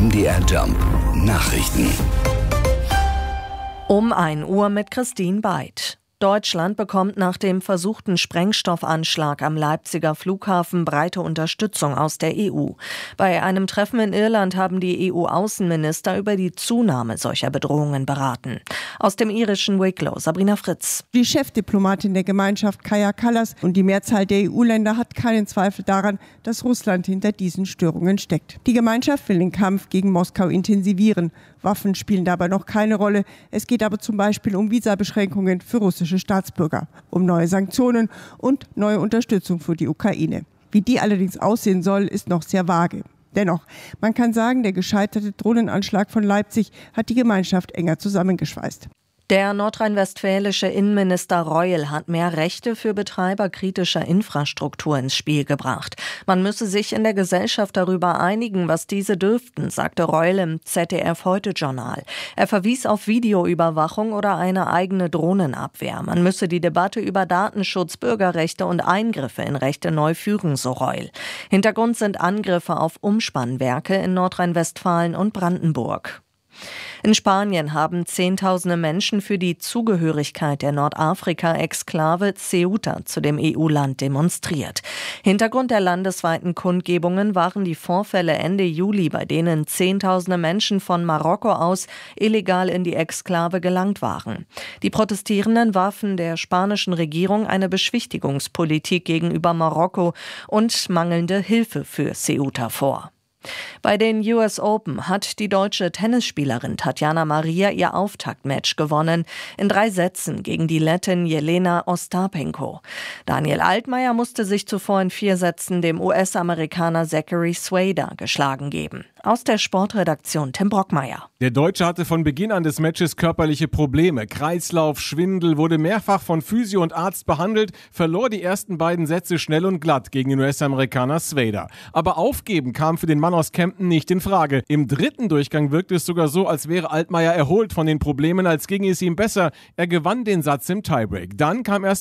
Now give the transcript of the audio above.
MDR Jump Nachrichten. Um 1 Uhr mit Christine Beid. Deutschland bekommt nach dem versuchten Sprengstoffanschlag am Leipziger Flughafen breite Unterstützung aus der EU. Bei einem Treffen in Irland haben die EU-Außenminister über die Zunahme solcher Bedrohungen beraten. Aus dem irischen Wicklow, Sabrina Fritz. Die Chefdiplomatin der Gemeinschaft Kaja Kallas und die Mehrzahl der EU-Länder hat keinen Zweifel daran, dass Russland hinter diesen Störungen steckt. Die Gemeinschaft will den Kampf gegen Moskau intensivieren. Waffen spielen dabei noch keine Rolle. Es geht aber zum Beispiel um Visabeschränkungen für russische Staatsbürger, um neue Sanktionen und neue Unterstützung für die Ukraine. Wie die allerdings aussehen soll, ist noch sehr vage. Dennoch, man kann sagen, der gescheiterte Drohnenanschlag von Leipzig hat die Gemeinschaft enger zusammengeschweißt. Der nordrhein-westfälische Innenminister Reul hat mehr Rechte für Betreiber kritischer Infrastruktur ins Spiel gebracht. Man müsse sich in der Gesellschaft darüber einigen, was diese dürften, sagte Reul im ZDF-Heute-Journal. Er verwies auf Videoüberwachung oder eine eigene Drohnenabwehr. Man müsse die Debatte über Datenschutz, Bürgerrechte und Eingriffe in Rechte neu führen, so Reul. Hintergrund sind Angriffe auf Umspannwerke in Nordrhein-Westfalen und Brandenburg. In Spanien haben Zehntausende Menschen für die Zugehörigkeit der Nordafrika-Exklave Ceuta zu dem EU-Land demonstriert. Hintergrund der landesweiten Kundgebungen waren die Vorfälle Ende Juli, bei denen Zehntausende Menschen von Marokko aus illegal in die Exklave gelangt waren. Die Protestierenden warfen der spanischen Regierung eine Beschwichtigungspolitik gegenüber Marokko und mangelnde Hilfe für Ceuta vor. Bei den US Open hat die deutsche Tennisspielerin Tatjana Maria ihr Auftaktmatch gewonnen, in 3 Sätzen gegen die Lettin Jelena Ostapenko. Daniel Altmaier musste sich zuvor in 4 Sätzen dem US-Amerikaner Zachary Swader geschlagen geben. Aus der Sportredaktion Tim Brockmeier. Der Deutsche hatte von Beginn an des Matches körperliche Probleme. Kreislauf, Schwindel, wurde mehrfach von Physio und Arzt behandelt, verlor die ersten beiden Sätze schnell und glatt gegen den US-Amerikaner Swader. Aber aufgeben kam für den Mann aus Kempten nicht in Frage. Im 3. Durchgang wirkte es sogar so, als wäre Altmaier erholt von den Problemen, als ginge es ihm besser. Er gewann den Satz im Tiebreak. Dann kam erst